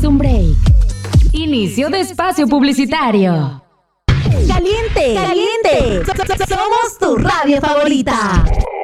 es un break. Inicio de espacio publicitario. ¡Caliente! ¡Caliente! Somos tu radio favorita.